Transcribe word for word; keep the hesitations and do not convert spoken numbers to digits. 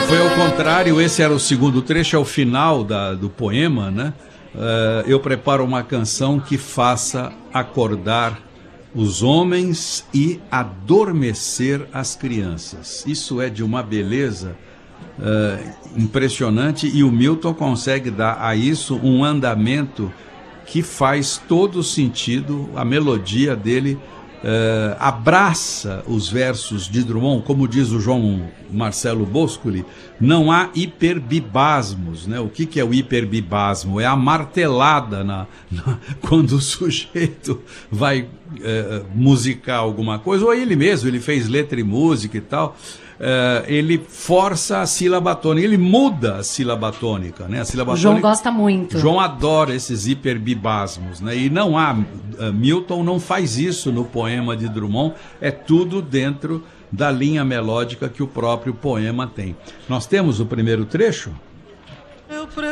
foi ao contrário, esse era o segundo trecho, é o final da, do poema, né? Uh, eu preparo uma canção que faça acordar os homens e adormecer as crianças. Isso é de uma beleza uh, impressionante, e o Milton consegue dar a isso um andamento que faz todo sentido. A melodia dele uh, abraça os versos de Drummond, como diz o João Marcelo Boscoli, não há hiperbibasmos, né? O que, que é o hiperbibasmo? É a martelada na, na, quando o sujeito vai uh, musicar alguma coisa, ou ele mesmo, ele fez letra e música e tal. Uh, ele força a sílaba tônica, ele muda a sílaba tônica, né? A sílaba o João tônica, gosta muito. João adora esses hiperbibasmos, né? E não há, uh, Milton não faz isso no poema de Drummond, é tudo dentro da linha melódica que o próprio poema tem. Nós temos o primeiro trecho?